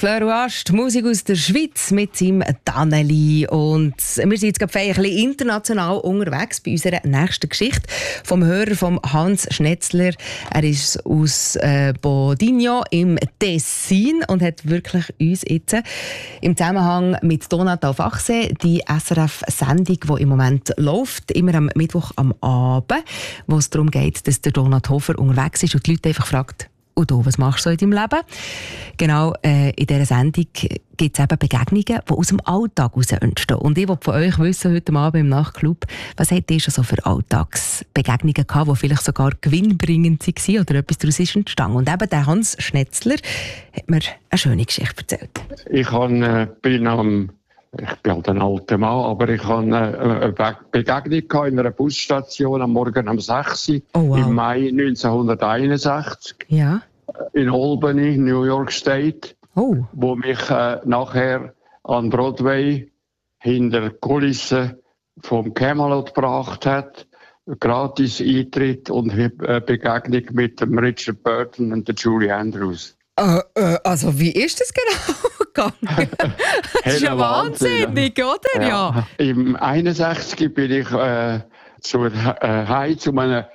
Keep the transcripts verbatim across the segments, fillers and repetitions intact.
Fleur Wast, Musik aus der Schweiz mit seinem Danneli. Und wir sind jetzt gerade ein bisschen international unterwegs bei unserer nächsten Geschichte vom Hörer von Hans Schnetzler. Er ist aus äh, Bodigno im Tessin und hat wirklich uns jetzt im Zusammenhang mit Donat auf Achse die S R F-Sendung, die im Moment läuft, immer am Mittwoch am Abend, wo es darum geht, dass der Donat Hofer unterwegs ist und die Leute einfach fragt, und du, was machst du so in deinem Leben? Genau, äh, in dieser Sendung gibt es eben Begegnungen, die aus dem Alltag heraus entstehen. Und ich wollte von euch wissen, heute Abend im Nachtclub, was habt ihr schon so für Alltagsbegegnungen gehabt, die vielleicht sogar gewinnbringend waren oder etwas daraus ist entstanden? Und eben der Hans Schnetzler hat mir eine schöne Geschichte erzählt. Ich han, äh, bin am Ich bin halt ein alter Mann, aber ich hatte eine Begegnung in einer Busstation am Morgen um sechs Uhr oh, wow. im Mai neunzehnhunderteinundsechzig ja. in Albany, New York State, oh. wo mich äh, nachher an Broadway hinter der Kulisse vom Camelot gebracht hat. Gratis Eintritt und äh, Begegnung mit dem Richard Burton und der Julie Andrews. Äh, äh, also wie ist das genau gegangen? Das ist ja wahnsinnig, oder? Ja. ja. Im einundsechzig bin ich äh, zur, äh, heim zu meinem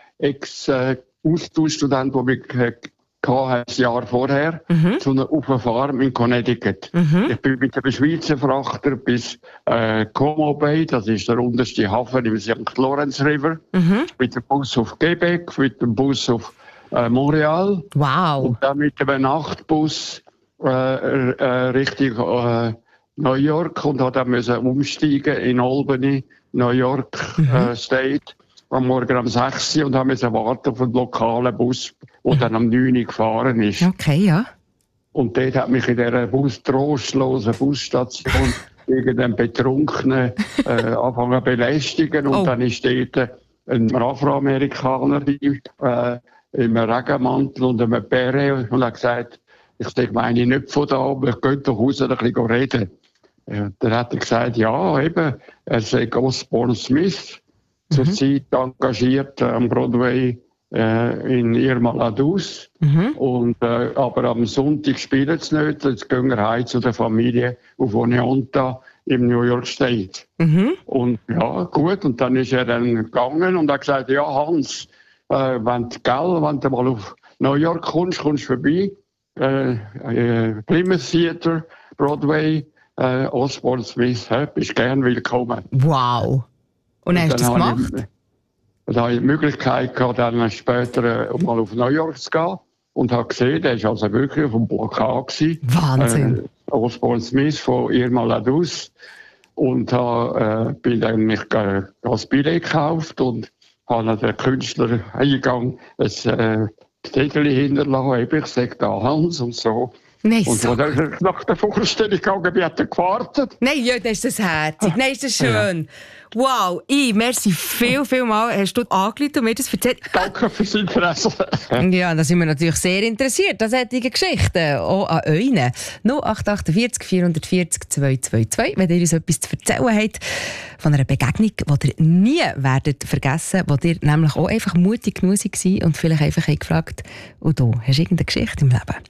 Ex-Austauschstudent, der mich äh, ein Jahr vorher, mhm. zu einer, auf einer Farm in Connecticut. Mhm. Ich bin mit einem Schweizer Frachter bis äh, Como Bay, das ist der unterste Hafen im Sankt Lawrence River, mhm. mit dem Bus auf Quebec, mit dem Bus auf äh, Montreal. Wow. Und dann mit einem Nachtbus äh, äh, Richtung äh, New York und hat dann müssen umsteigen in Albany, New York mhm. äh, State, am Morgen um sechs Uhr und haben müssen warten auf einen lokalen Bus, der mhm. dann um neun Uhr gefahren ist. Okay, ja. Und dort hat mich in dieser Bus, trostlosen Busstation irgendein Betrunkenen äh, angefangen zu belästigen und oh. dann ist dort ein Afroamerikaner äh, im Regenmantel und einem Beret und hat gesagt, ich meine nicht von da, aber ich gehe doch raus und ein bisschen reden. Ja, dann hat er gesagt, ja, eben, er sei Osborne Smith, mhm. zurzeit engagiert am Broadway äh, in Irma la Douce. Mhm. Und, äh, aber am Sonntag spielen sie nicht, jetzt gehen wir heim zu der Familie auf Oneonta im New York State. Mhm. Und ja, gut, und dann ist er dann gegangen und hat gesagt, ja, Hans, Äh, wenn du, gell, wenn du mal auf New York kommst, kommst du vorbei. Äh, äh, Plymouth Theater, Broadway, äh, Osborne Smith, äh, bist gern willkommen. Wow. Und, und hast du das gemacht? Ich, dann habe ich die Möglichkeit gehabt, dann später äh, mal auf New York zu gehen und habe gesehen, der war also wirklich auf dem Plakat gewesen. Wahnsinn. Äh, Osborne Smith von Irma la Douce. Und habe, äh, bin dann mich äh, das Billett gekauft und habe den Künstler Eingang ein äh, Zettel hinterlassen, ich sage da Hans und so. Nein, und so als ich nach der Vorstellung gegangen bin, hat er gewartet. Nein, ja, das ist das herzig. Nein, ist das schön. Ja. Wow, ich, merci viel, viel mal. Hast du angerufen und mir das erzählt? Danke fürs Interesse. Ja, da sind wir natürlich sehr interessiert an solchen Geschichten. Auch an euren. null acht acht vier vier vier zwei zwei zwei, wenn ihr uns etwas zu erzählen habt von einer Begegnung, die ihr nie werdet vergessen, wo ihr nämlich auch einfach mutig genug seid und vielleicht einfach gefragt, und du, hast du irgendeine Geschichte im Leben?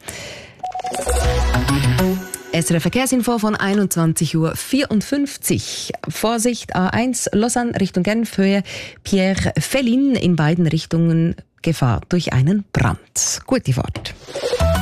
S R F Verkehrsinfo von einundzwanzig Uhr vierundfünfzig. Vorsicht A eins, Lausanne Richtung Genf, Höhe Pierre Fellin, in beiden Richtungen Gefahr durch einen Brand. Gute Fahrt.